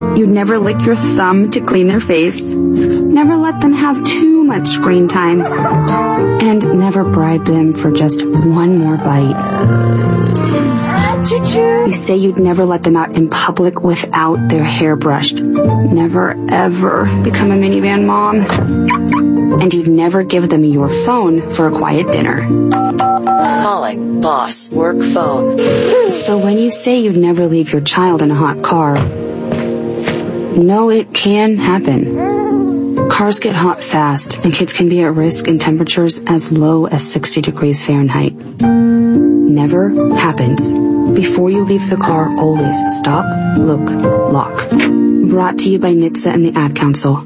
You'd never lick your thumb to clean their face. Never let them have too much screen time. And never bribe them for just one more bite. You say you'd never let them out in public without their hair brushed. Never, ever become a minivan mom. And you'd never give them your phone for a quiet dinner. Calling boss work phone. So when you say you'd never leave your child in a hot car, no, it can happen. Cars get hot fast, and kids can be at risk in temperatures as low as 60 degrees Fahrenheit. Never happens. Before you leave the car, always stop, look, lock. Brought to you by NHTSA and the Ad Council.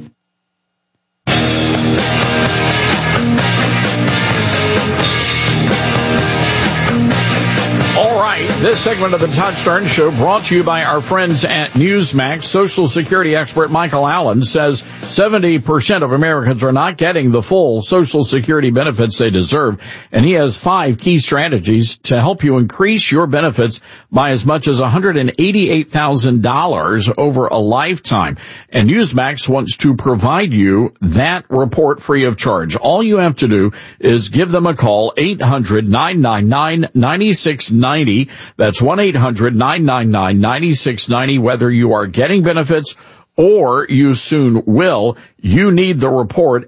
This segment of the Todd Starnes Show brought to you by our friends at Newsmax. Social Security expert Michael Allen says 70% of Americans are not getting the full Social Security benefits they deserve, and he has 5 key strategies to help you increase your benefits by as much as $188,000 over a lifetime. And Newsmax wants to provide you that report free of charge. All you have to do is give them a call, 800-999-9690. That's 1-800-999-9690. Whether you are getting benefits or you soon will, you need the report.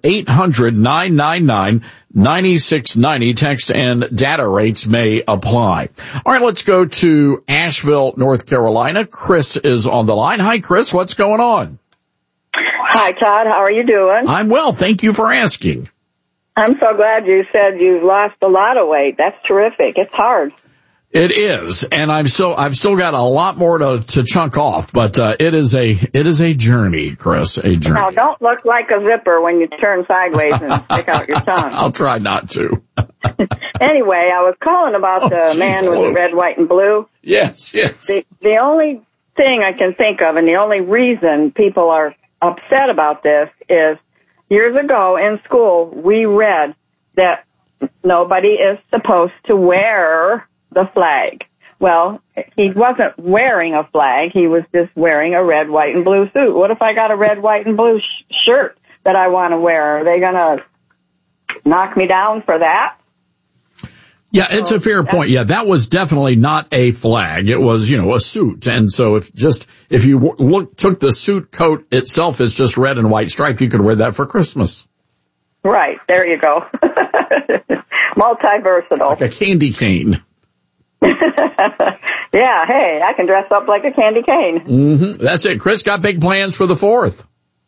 800-999-9690. Text and data rates may apply. All right, let's go to Asheville, North Carolina. Chris is on the line. Hi, Chris. What's going on? Hi, Todd. How are you doing? I'm well. Thank you for asking. I'm so glad you said you've lost a lot of weight. That's terrific. It's hard. It is, and I've still got a lot more to chunk off, but it is a journey, Chris, a journey. Now, don't look like a zipper when you turn sideways and stick out your tongue. I'll try not to. Anyway, I was calling about the man with the red, white, and blue. Yes. The only thing I can think of, and the only reason people are upset about this is years ago in school, we read that nobody is supposed to wear the flag. Well, he wasn't wearing a flag. He was just wearing a red, white, and blue suit. What if I got a red, white, and blue shirt that I want to wear? Are they going to knock me down for that? Yeah, it's a fair point. Yeah, that was definitely not a flag. It was, a suit. And so if you took the suit coat itself as just red and white striped, you could wear that for Christmas. Right. There you go. Multi-versatile. Like a candy cane. Yeah, hey, I can dress up like a candy cane. Mm-hmm. That's it. Chris got big plans for the 4th.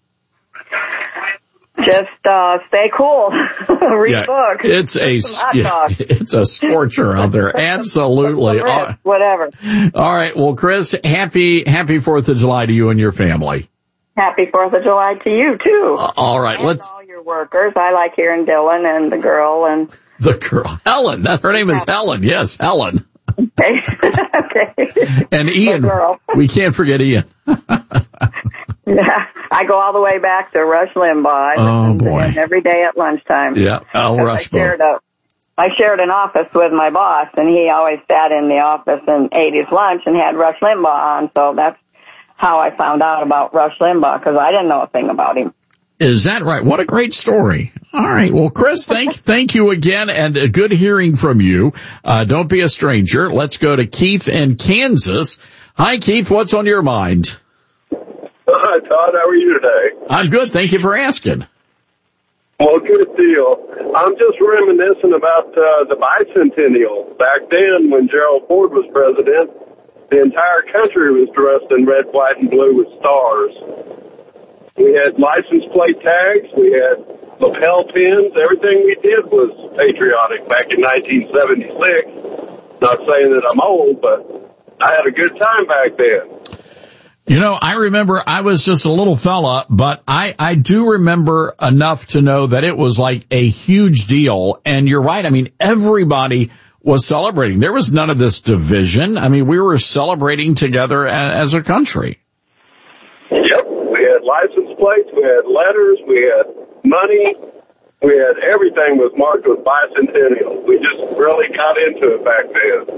Just stay cool. Read books. It's a scorcher out there. Absolutely. Whatever. All right. Well, Chris, happy 4th of July to you and your family. Happy 4th of July to you too. All right. And all your workers. I like hearing Dylan and the girl. Helen. Her name is Helen. Yes, Helen. Okay. And Ian. We can't forget Ian. Yeah, I go all the way back to Rush Limbaugh. Oh, boy. Every day at lunchtime. Yeah, Rush Limbaugh. I shared an office with my boss, and he always sat in the office and ate his lunch and had Rush Limbaugh on, so that's how I found out about Rush Limbaugh, because I didn't know a thing about him. Is that right? What a great story. All right. Well, Chris, thank you again, and good hearing from you. Don't be a stranger. Let's go to Keith in Kansas. Hi, Keith. What's on your mind? Hi, Todd. How are you today? I'm good. Thank you for asking. Well, good deal. I'm just reminiscing about the bicentennial. Back then, when Gerald Ford was president, the entire country was dressed in red, white, and blue with stars. We had license plate tags. We had lapel pins. Everything we did was patriotic back in 1976. Not saying that I'm old, but I had a good time back then. I remember I was just a little fella, but I do remember enough to know that it was like a huge deal. And you're right. I mean, everybody was celebrating. There was none of this division. I mean, we were celebrating together as a country. Yep. We had license plates. We had letters. We had money. We had everything was marked with bicentennial. We just really got into it back then.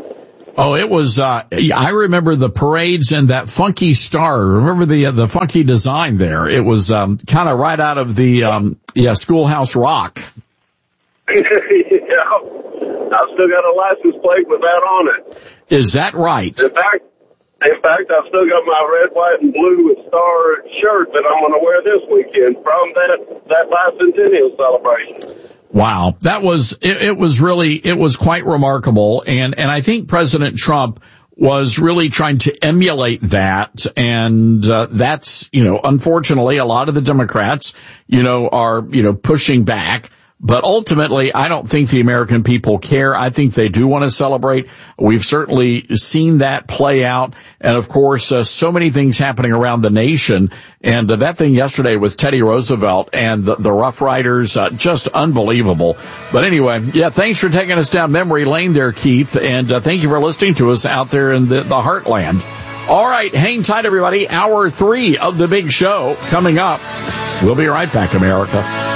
Oh, it was, I remember the parades and that funky star. Remember the funky design there? It was, kind of right out of the, Schoolhouse Rock. Yeah. I've still got a license plate with that on it. Is that right? In fact, I've still got my red, white, and blue with star shirt that I'm going to wear this weekend from that bicentennial celebration. Wow. That was, it was quite remarkable. And I think President Trump was really trying to emulate that. And, that's, unfortunately a lot of the Democrats, are, pushing back. But ultimately, I don't think the American people care. I think they do want to celebrate. We've certainly seen that play out. And of course, so many things happening around the nation. And that thing yesterday with Teddy Roosevelt and the Rough Riders, just unbelievable. But anyway, thanks for taking us down memory lane there, Keith. And thank you for listening to us out there in the heartland. All right, hang tight, everybody. Hour 3 of the big show coming up. We'll be right back, America.